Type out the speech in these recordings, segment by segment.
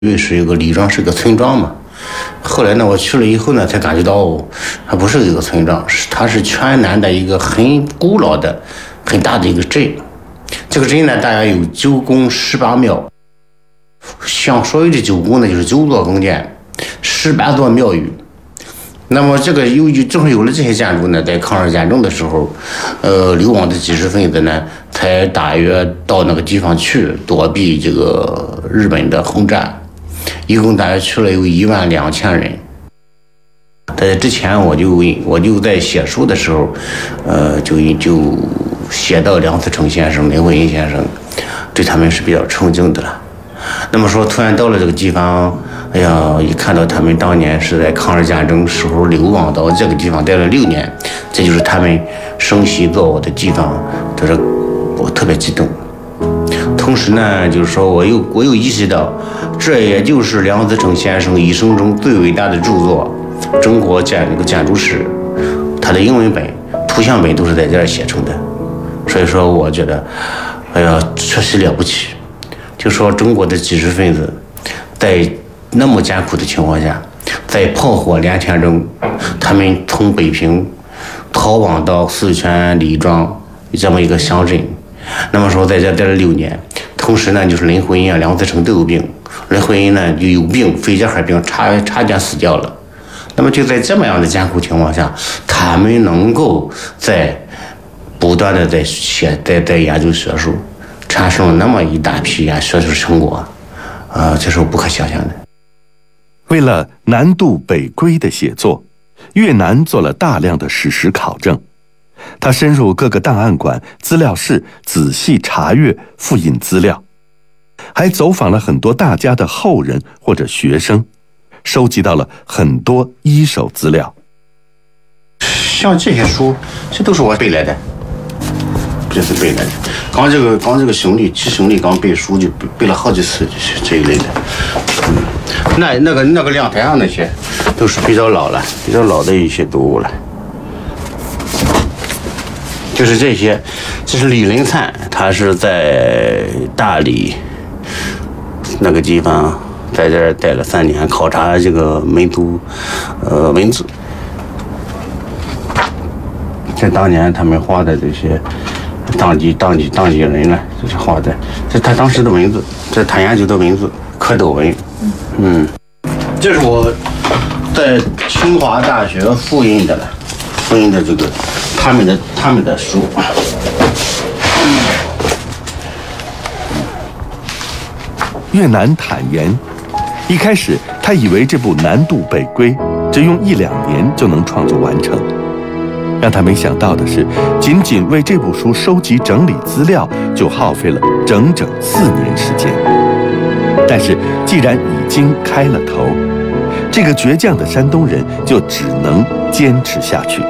因为是一个李庄是个村庄嘛。后来呢，我去了以后呢，才感觉到它不是一个村庄，它是全南的一个很古老的、很大的一个镇。这个镇呢，大概有9宫18庙，像所谓的9宫呢，就是9座宫殿，18座庙宇。那么这个由于正好有了这些建筑呢，在抗日战争的时候，流亡的知识分子呢，才大约到那个地方去躲避这个日本的轰炸，一共大约去了有12000人。在之前我就在写书的时候，就写到梁思成先生、林徽因先生，对他们是比较崇敬的了。那么说，突然到了这个地方，哎呀，一看到他们当年是在抗日战争时候流亡到这个地方待了6年，这就是他们生息作我的地方，就是我特别激动。同时呢，就是说我又意识到，这也就是梁思成先生一生中最伟大的著作《中国建筑史》，他的英文本、图像本都是在这儿写成的。所以说，我觉得，哎呀，确实了不起。就说中国的知识分子在那么艰苦的情况下，在炮火连天中，他们从北平逃亡到四川李庄这么一个乡镇。那么说在这待了6年，同时呢，就是林徽因啊、梁思成都有病，林徽因呢就有病，肺结核病，差点死掉了。那么就在这么样的艰苦情况下，他们能够在不断的在研究学术，产生了那么一大批学术成果，这是我不可想象的。 为了南渡北归的写作，岳南做了大量的史实考证。他深入各个档案馆、资料室，仔细查阅、复印资料，还走访了很多大家的后人或者学生，收集到了很多一手资料。 像这些书，这都是我背来的，这是背来的。刚这个兄弟刚背书就背了好几次，这一类的。那个亮台上那些都是比较老的一些读物了。就是这些，这是李林灿，他是在大理那个地方，在这儿待了3年，考察这个民族文字。这当年他们画的这些当地人呢，这是画的，这他当时的文字，这他研究的文字，蝌蚪文。这是我在清华大学复印的这个他们的书。 岳南坦言，一开始他以为这部《南渡北归》只用1-2年就能创作完成，让他没想到的是，仅仅为这部书收集整理资料就耗费了整整4年时间。但是既然已经开了头，这个倔强的山东人就只能坚持下去。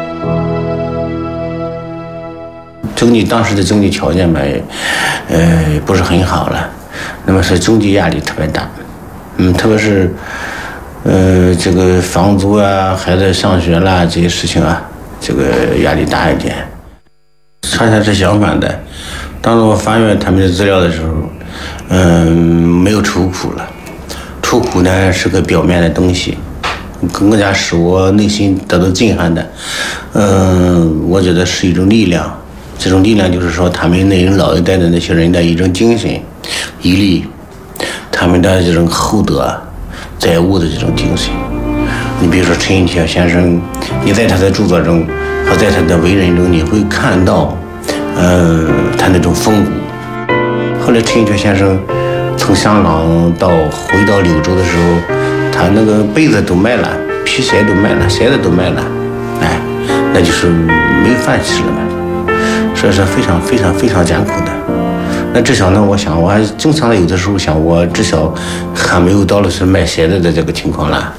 当时的经济条件嘛，不是很好了，那么是经济压力特别大，特别是这个房租啊、孩子上学啦这些事情啊，这个压力大一点。恰恰是相反的，当我翻阅他们的资料的时候，没有愁苦了，愁苦呢是个表面的东西，更加使我内心得到震撼的，我觉得是一种力量。这种力量就是说，他们那人老一代的那些人的一种精神毅力，他们的这种厚德载物的这种精神。你比如说陈寅恪先生，你在他的著作中和在他的为人中，你会看到他那种风骨。后来陈寅恪先生从香港回到柳州的时候，他那个被子都卖了，皮鞋都卖了，鞋子都卖了，那就是没饭吃了嘛。这是非常非常非常艰苦的。那至少呢，我想我还经常的有的时候想，我至少还没有到了是卖鞋子的这个情况了。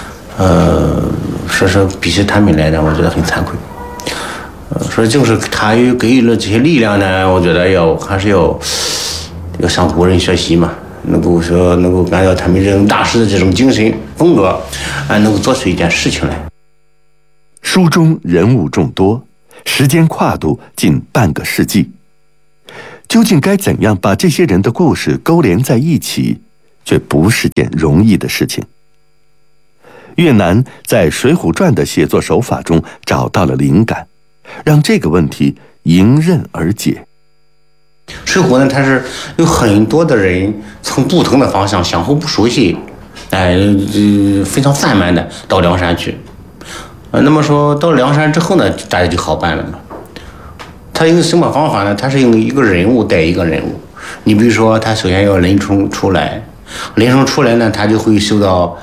说比起他们来讲，我觉得很惭愧。所以正是他给予了这些力量呢，我觉得还是要向古人学习嘛，能够按照他们这种大师的这种精神风格，能够做出一件事情来。 书中人物众多，时间跨度近半个世纪，究竟该怎样把这些人的故事勾连在一起？ 却不是件容易的事情。越南在《水浒传》的写作手法中找到了灵感，让这个问题迎刃而解。 水浒呢，它是有很多的人从不同的方向相互不熟悉，非常散漫的到梁山去。那么说到梁山之后呢，大家就好办了嘛。他用什么方法呢？他是用一个人物带一个人物。你比如说，他首先要林冲出来，林冲出来呢，他就会受到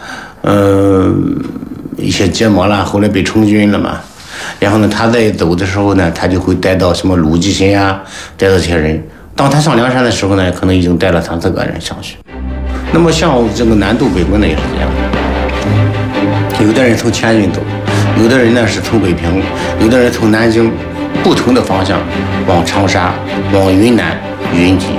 一些折磨啦，后来被充军了嘛。然后呢，他在走的时候呢，他就会带到什么鲁智深啊，带到这些人。当他上梁山的时候呢，可能已经带了3、4个人上去。那么像这个南渡北归呢，也是这样的。有的人从前云走，有的人呢是从北平，有的人从南京，不同的方向往长沙、往云南、云集。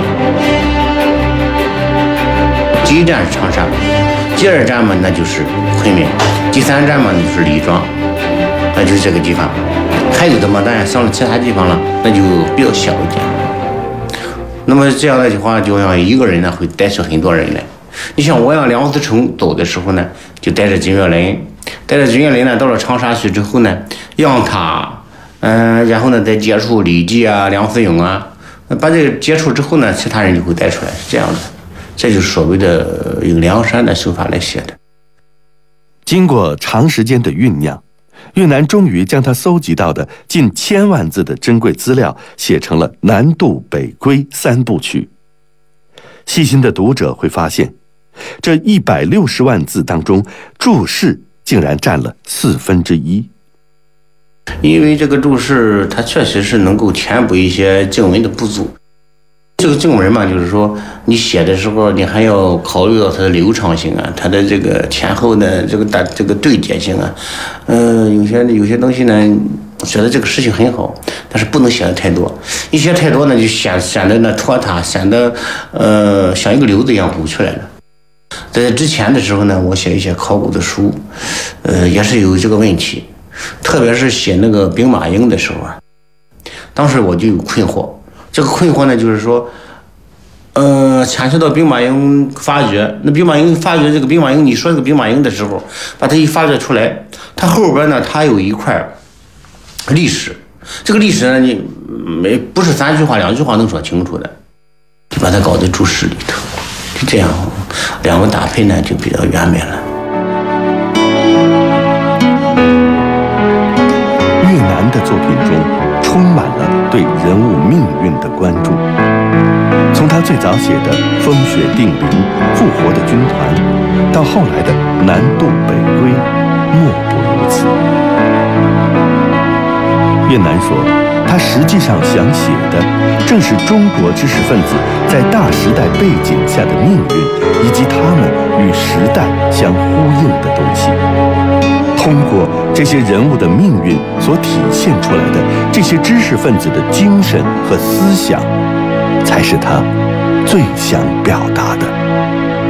第一站是长沙，第2站嘛，那就是昆明，第3站嘛，那就是李庄。那就是这个地方，还有的嘛，当然上了其他地方了，那就比较小一点。那么这样的话，就像一个人呢，会带出很多人来。你像我让梁思成走的时候呢，就带着金岳霖，呢，到了长沙去之后呢，让他，然后呢再接触李济啊、梁思永啊，把这个接触之后呢，其他人就会带出来，是这样的。这就是所谓的用梁山的手法来写的。 经过长时间的酝酿，越南终于将他搜集到的近1000万字的珍贵资料写成了南渡北归3部曲。细心的读者会发现，这160万字当中，注释竟然占了1/4。 因为这个注释它确实是能够填补一些经文的不足。这个经文嘛，就是说你写的时候，你还要考虑到它的流畅性啊，它的这个前后的这个对接性啊。有些东西呢，觉得这个事情很好，但是不能写的太多。一写太多呢，就显得呢拖沓，显得像一个瘤子一样鼓出来了。在之前的时候呢，我写一些考古的书，也是有这个问题，特别是写那个兵马俑的时候啊，当时我就有困惑。这个困惑呢，就是说，牵涉到兵马俑发掘。那兵马俑发掘这个兵马俑，你说这个兵马俑的时候，把它一发掘出来，它后边呢，它有一块历史。这个历史呢，你不是3句话、2句话能说清楚的，就把它搞在注释里头，就这样，2个搭配呢就比较完美了。 越南的作品中充满了对人物命运的关注，从他最早写的风雪定陵、复活的军团，到后来的南渡北归，莫不如此。越南说，他实际上想写的正是中国知识分子在大时代背景下的命运，以及他们与时代相呼应的东西。通过这些人物的命运所体现出来的这些知识分子的精神和思想，才是他最想表达的。